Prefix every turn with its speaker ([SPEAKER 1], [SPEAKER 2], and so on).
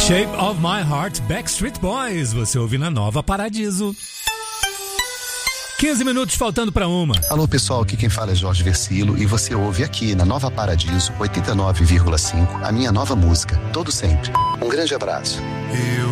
[SPEAKER 1] Shape of My Heart, Backstreet Boys. Você ouve na Nova Paradiso. 15 minutos faltando para uma.
[SPEAKER 2] Alô pessoal, aqui quem fala é Jorge Versilo e você ouve aqui na Nova Paradiso 89,5 a minha nova música, Todo Sempre. Um grande abraço.
[SPEAKER 3] Eu